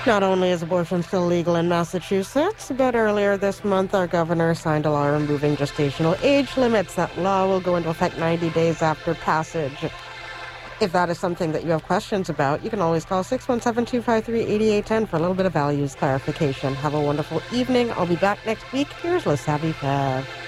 Not only is abortion still legal in Massachusetts, but earlier this month our governor signed a law removing gestational age limits. That law will go into effect 90 days after passage. If that is something that you have questions about, you can always call 617-253-8810 for a little bit of values clarification. Have a wonderful evening. I'll be back next week. Here's Les Savy Fev.